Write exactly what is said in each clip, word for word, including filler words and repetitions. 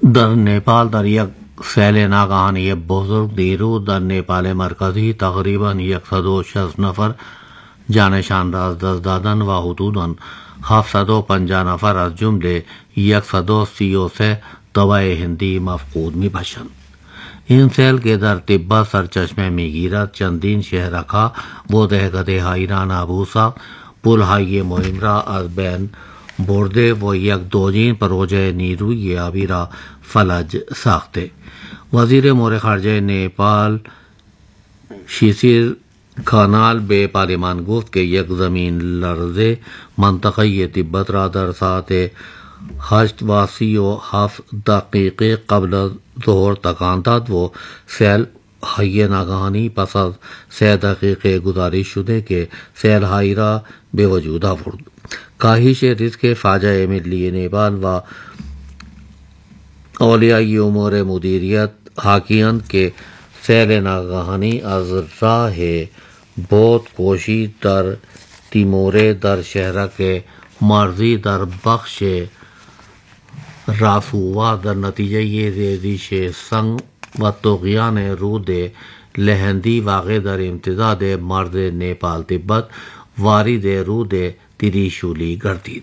در نیپال در یک سیل ناگہانی بزرگ نیرو در نیپال مرکزی تقریباً صد و شصت نفر جانشان را از دست دادن و حدوداً هفتصد و پنجاه نفر از جمله صد و سی و سه طبع هندی مفقود می باشند. این سیل که در تبت سرچشمه می گیرد چندین شهرکها و دهکده هایی را نابود ساخت، پل‌های مهم را از بین برده و یک دوجین پروژه نیروی آبی را فلج ساخته. وزیر امور خارجه نیپال شیسیر کانال به پارلمان گفت که یک زمین لرزه منطقه تبت را در ساعت هشت و سی و هفت دقیقه قبل از ظهر تکان داد و سیل های ناگهانی پس از سه دقیقه گزارش شده که سیل هایی را به وجود آورد. کاهش ریسک فاجعه ملی نیپال و اولیای امور مدیریت حاکیاند که سیل ناگهانی از راه بود کوشی در تیمور در شهرک مرزی در بخش راسووا در نتیجه ریزش سنگ و طغیان رود لهندی واقع در امتداد مرز نیپال تبت وارد رود تریشولی گردید.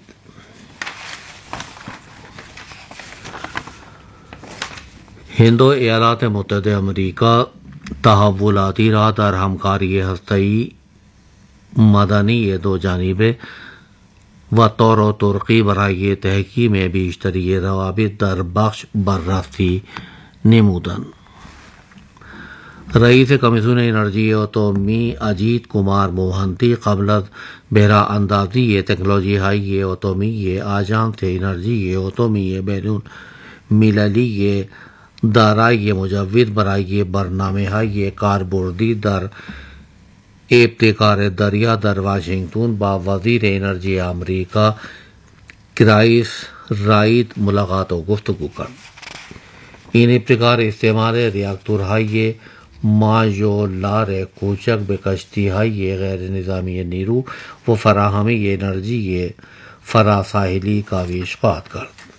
ہند و ایالات متحدہ امریکہ تحولاتی راہ در ہمکاری ہستہ‌ای مدنی دو جانبه و طور و ترقی برای تحقیق بیشتری روابط در بخش بررسی نمودند. رئیس کمیسیون انرژی اتمی اجیت کمار موہنتی قبل از بهره اندازی تکنولوژی های اتمی آژانس انرژی اتمی بین المللی دارای مجوز برای برنامه های کاربردی در ابتکار دریا در واشنگتن با وزیر انرژی امریکا کرائس رائد ملاقات و گفتگو کرد. این ابتکار استعمال ریاکتورهای ماژولار کوچک به کشتیهای غیر نظامی نیرو و فراهمی انرژی فراساحلی کاوش خواهد کرد.